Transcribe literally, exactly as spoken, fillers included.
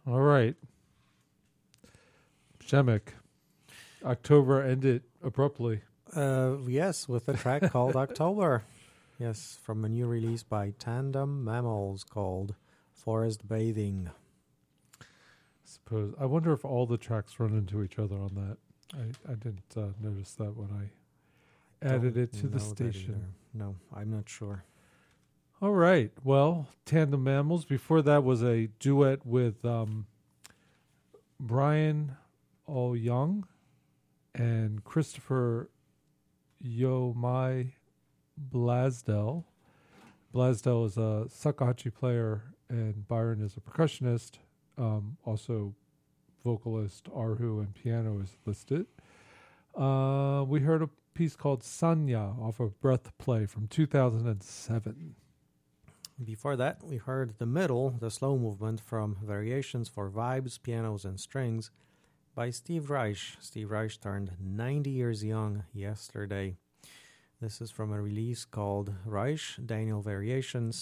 All right. Shemek. October ended abruptly. Uh, yes, with a track called October. Yes, from a new release by Tandem Mammals called Forest Bathing. Suppose I wonder if all the tracks run into each other on that. I, I didn't uh, notice that when I added Don't it to the know that station. either. No, I'm not sure. All right. Well, Tandem Mammals. Before that was a duet with um, Brian O. Young and Christopher Yomai Blasdell. Blasdell is a shakuhachi player and Byron is a percussionist. Um, also, vocalist, Arhu, and piano is listed. Uh, we heard a piece called Sanya off of Breath Play from two thousand seven. Before that, we heard the middle, the slow movement from Variations for Vibes, Pianos, and Strings by Steve Reich. Steve Reich turned ninety years young yesterday. This is from a release called Reich Daniel Variations